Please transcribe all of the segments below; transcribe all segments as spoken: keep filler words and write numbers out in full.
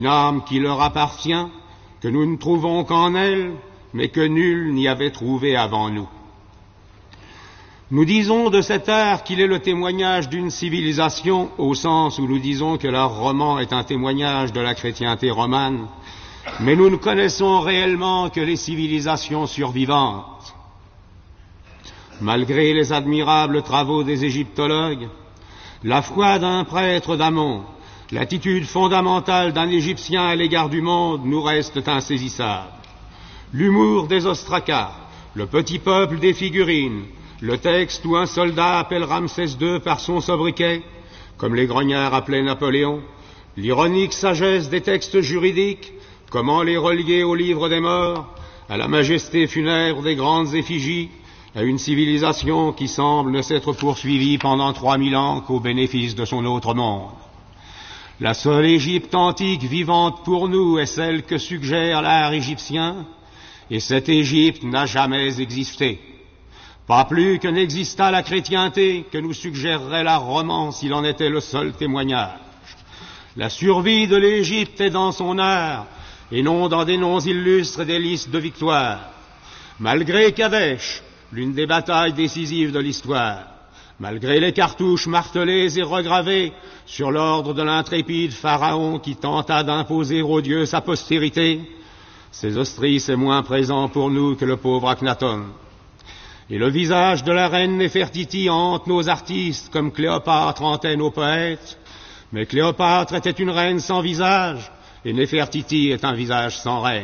une âme qui leur appartient, que nous ne trouvons qu'en elle, mais que nul n'y avait trouvé avant nous. Nous disons de cet art qu'il est le témoignage d'une civilisation, au sens où nous disons que l'art roman est un témoignage de la chrétienté romane, mais nous ne connaissons réellement que les civilisations survivantes. Malgré les admirables travaux des égyptologues, la foi d'un prêtre d'Amon, l'attitude fondamentale d'un Égyptien à l'égard du monde nous restent insaisissables. L'humour des ostracas, le petit peuple des figurines, le texte où un soldat appelle Ramsès deux par son sobriquet, comme les grognards appelaient Napoléon, l'ironique sagesse des textes juridiques, comment les relier au livre des morts, à la majesté funèbre des grandes effigies, à une civilisation qui semble ne s'être poursuivie pendant trois mille ans qu'au bénéfice de son autre monde. La seule Égypte antique vivante pour nous est celle que suggère l'art égyptien, et cette Égypte n'a jamais existé. Pas plus que n'exista la chrétienté que nous suggérerait l'art roman s'il en était le seul témoignage. La survie de l'Égypte est dans son art, et non dans des noms illustres et des listes de victoires. Malgré Kadesh, l'une des batailles décisives de l'histoire, malgré les cartouches martelées et regravées sur l'ordre de l'intrépide pharaon qui tenta d'imposer aux dieux sa postérité, Sésostris est moins présent pour nous que le pauvre Akhenaton. Et le visage de la reine Néfertiti hante nos artistes comme Cléopâtre hantait nos poètes, mais Cléopâtre était une reine sans visage, et Néfertiti est un visage sans reine.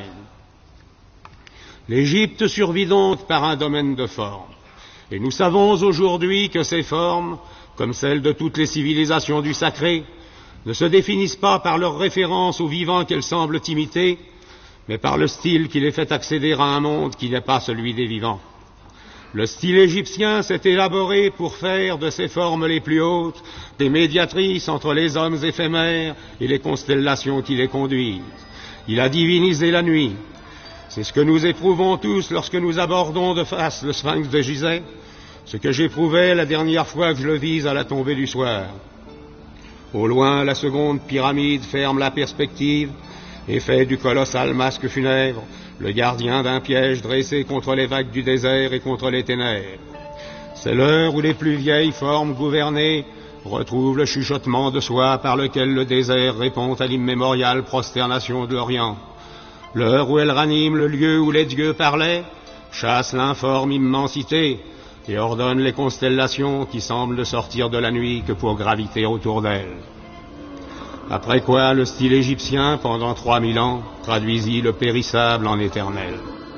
L'Égypte survit donc par un domaine de forme, et nous savons aujourd'hui que ces formes, comme celles de toutes les civilisations du sacré, ne se définissent pas par leur référence au vivant qu'elles semblent imiter, mais par le style qui les fait accéder à un monde qui n'est pas celui des vivants. Le style égyptien s'est élaboré pour faire de ses formes les plus hautes des médiatrices entre les hommes éphémères et les constellations qui les conduisent. Il a divinisé la nuit. C'est ce que nous éprouvons tous lorsque nous abordons de face le sphinx de Gizeh, ce que j'éprouvais la dernière fois que je le vis à la tombée du soir. Au loin, la seconde pyramide ferme la perspective et fait du colossal masque funèbre le gardien d'un piège dressé contre les vagues du désert et contre les ténèbres. C'est l'heure où les plus vieilles formes gouvernées retrouvent le chuchotement de soi par lequel le désert répond à l'immémoriale prosternation de l'Orient. L'heure où elle ranime le lieu où les dieux parlaient, chasse l'informe immensité et ordonne les constellations qui semblent ne sortir de la nuit que pour graviter autour d'elle. Après quoi, le style égyptien, pendant trois mille ans, traduisit le périssable en éternel.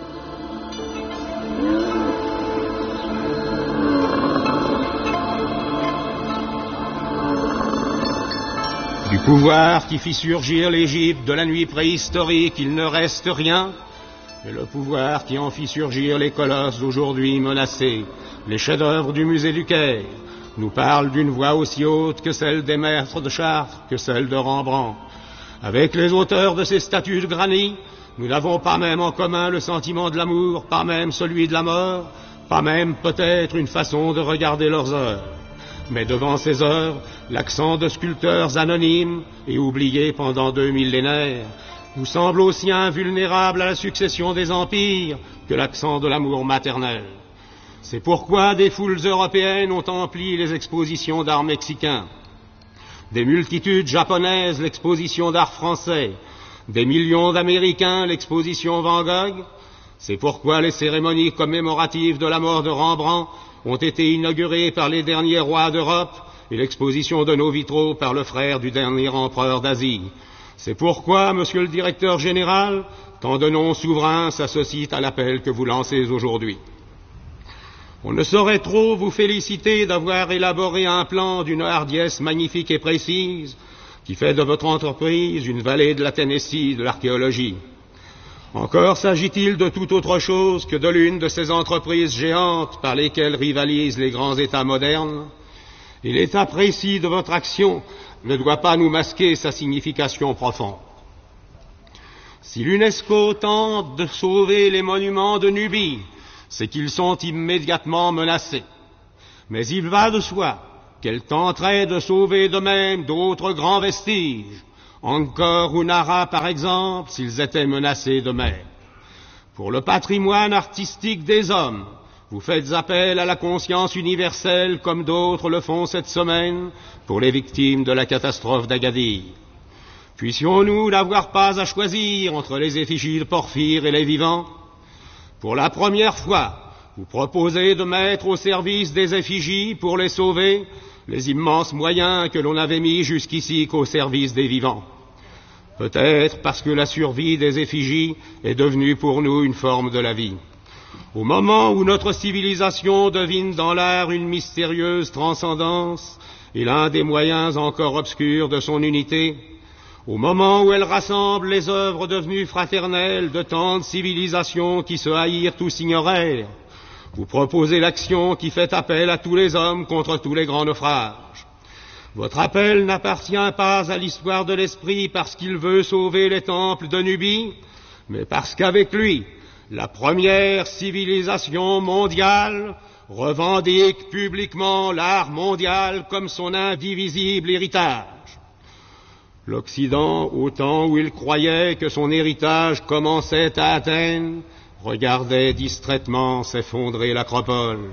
Du pouvoir qui fit surgir l'Égypte de la nuit préhistorique, il ne reste rien, et le pouvoir qui en fit surgir les colosses aujourd'hui menacés, les chefs-d'œuvre du musée du Caire, nous parle d'une voix aussi haute que celle des maîtres de Chartres, que celle de Rembrandt. Avec les auteurs de ces statues de granit, nous n'avons pas même en commun le sentiment de l'amour, pas même celui de la mort, pas même peut-être une façon de regarder leurs œuvres. Mais devant ces œuvres, l'accent de sculpteurs anonymes et oubliés pendant deux millénaires nous semble aussi invulnérable à la succession des empires que l'accent de l'amour maternel. C'est pourquoi des foules européennes ont empli les expositions d'art mexicains, des multitudes japonaises l'exposition d'art français, des millions d'Américains l'exposition Van Gogh. C'est pourquoi les cérémonies commémoratives de la mort de Rembrandt ont été inaugurées par les derniers rois d'Europe et l'exposition de nos vitraux par le frère du dernier empereur d'Asie. C'est pourquoi, monsieur le directeur général, tant de noms souverains s'associent à l'appel que vous lancez aujourd'hui. On ne saurait trop vous féliciter d'avoir élaboré un plan d'une hardiesse magnifique et précise qui fait de votre entreprise une vallée de la Tennessee de l'archéologie. Encore s'agit-il de toute autre chose que de l'une de ces entreprises géantes par lesquelles rivalisent les grands États modernes, et l'état précis de votre action ne doit pas nous masquer sa signification profonde. Si l'UNESCO tente de sauver les monuments de Nubie, c'est qu'ils sont immédiatement menacés. Mais il va de soi qu'elle tenterait de sauver de même d'autres grands vestiges, Angkor ou Nara, par exemple, s'ils étaient menacés de mer. Pour le patrimoine artistique des hommes, vous faites appel à la conscience universelle comme d'autres le font cette semaine pour les victimes de la catastrophe d'Agadir. Puissions-nous n'avoir pas à choisir entre les effigies de Porphyre et les vivants? Pour la première fois, vous proposez de mettre au service des effigies, pour les sauver, les immenses moyens que l'on n'avait mis jusqu'ici qu'au service des vivants. Peut-être parce que la survie des effigies est devenue pour nous une forme de la vie. Au moment où notre civilisation devine dans l'art une mystérieuse transcendance et l'un des moyens encore obscurs de son unité, au moment où elle rassemble les œuvres devenues fraternelles de tant de civilisations qui se haïrent ou s'ignorèrent, vous proposez l'action qui fait appel à tous les hommes contre tous les grands naufrages. Votre appel n'appartient pas à l'histoire de l'esprit parce qu'il veut sauver les temples de Nubie, mais parce qu'avec lui, la première civilisation mondiale revendique publiquement l'art mondial comme son indivisible héritage. L'Occident, au temps où il croyait que son héritage commençait à Athènes, regardait distraitement s'effondrer l'acropole.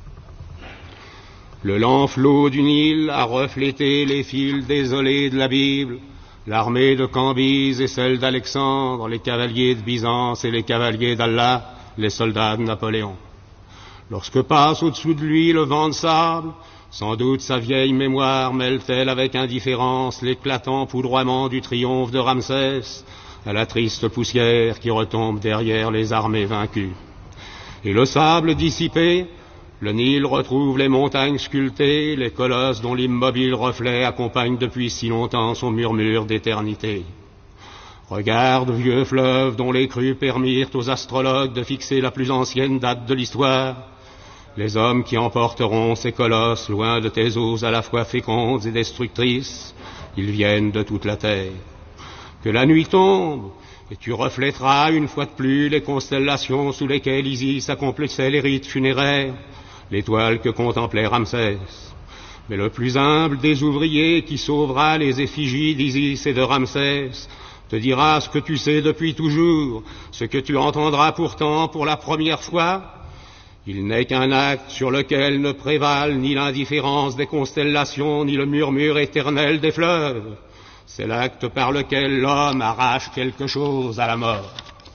Le lent flot du Nil a reflété les fils désolés de la Bible, l'armée de Cambyse et celle d'Alexandre, les cavaliers de Byzance et les cavaliers d'Allah, les soldats de Napoléon. Lorsque passe au-dessous de lui le vent de sable, sans doute sa vieille mémoire mêle-t-elle avec indifférence l'éclatant poudroiement du triomphe de Ramsès à la triste poussière qui retombe derrière les armées vaincues. Et le sable dissipé, le Nil retrouve les montagnes sculptées, les colosses dont l'immobile reflet accompagne depuis si longtemps son murmure d'éternité. Regarde, vieux fleuve dont les crues permirent aux astrologues de fixer la plus ancienne date de l'histoire, les hommes qui emporteront ces colosses loin de tes eaux à la fois fécondes et destructrices, ils viennent de toute la terre. Que la nuit tombe, et tu reflèteras une fois de plus les constellations sous lesquelles Isis accomplissait les rites funéraires, l'étoile que contemplait Ramsès. Mais le plus humble des ouvriers qui sauvera les effigies d'Isis et de Ramsès te dira ce que tu sais depuis toujours, ce que tu entendras pourtant pour la première fois. Il n'est qu'un acte sur lequel ne prévalent ni l'indifférence des constellations, ni le murmure éternel des fleuves. C'est l'acte par lequel l'homme arrache quelque chose à la mort.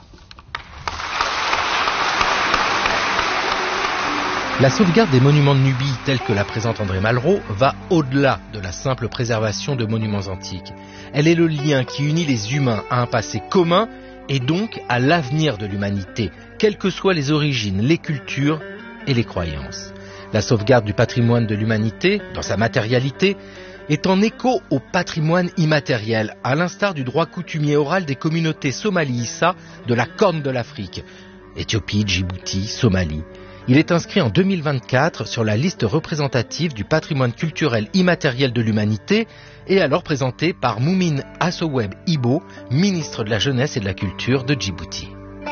La sauvegarde des monuments de Nubie, telle que la présente André Malraux, va au-delà de la simple préservation de monuments antiques. Elle est le lien qui unit les humains à un passé commun et donc à l'avenir de l'humanité, quelles que soient les origines, les cultures et les croyances. La sauvegarde du patrimoine de l'humanité, dans sa matérialité, est en écho au patrimoine immatériel, à l'instar du droit coutumier oral des communautés Somali-Issa de la Corne de l'Afrique, Éthiopie, Djibouti, Somalie. Il est inscrit en deux mille vingt-quatre sur la liste représentative du patrimoine culturel immatériel de l'humanité et alors présenté par Moumine Assoweb Ibo, ministre de la Jeunesse et de la Culture de Djibouti.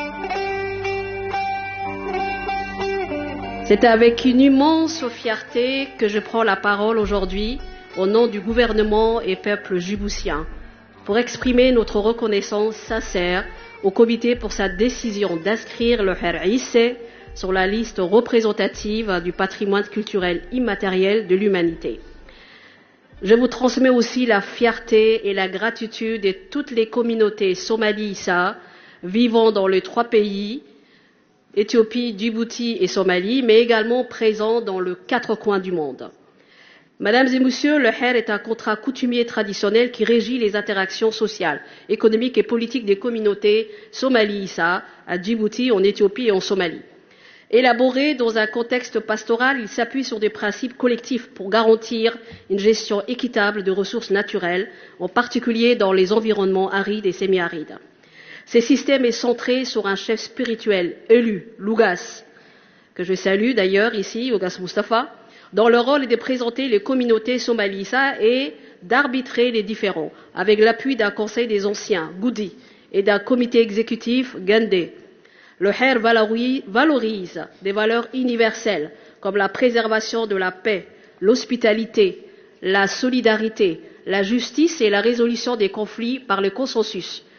C'est avec une immense fierté que je prends la parole aujourd'hui au nom du gouvernement et peuple djiboutien pour exprimer notre reconnaissance sincère au comité pour sa décision d'inscrire le Her Issé sur la liste représentative du patrimoine culturel immatériel de l'humanité. Je vous transmets aussi la fierté et la gratitude de toutes les communautés Somali-Issa vivant dans les trois pays, Éthiopie, Djibouti et Somalie, mais également présents dans les quatre coins du monde. Mesdames et messieurs, le Her est un contrat coutumier traditionnel qui régit les interactions sociales, économiques et politiques des communautés Somali-Issa à Djibouti, en Éthiopie et en Somalie. Élaboré dans un contexte pastoral, il s'appuie sur des principes collectifs pour garantir une gestion équitable de ressources naturelles, en particulier dans les environnements arides et semi-arides. Ce système est centré sur un chef spirituel élu, l'Ougas, que je salue d'ailleurs ici, Ougas Mustafa, dont le rôle est de présenter les communautés Somali-Issa et d'arbitrer les différends, avec l'appui d'un conseil des anciens, Goudi, et d'un comité exécutif, Gandé. Le Her valorise des valeurs universelles comme la préservation de la paix, l'hospitalité, la solidarité, la justice et la résolution des conflits par le consensus.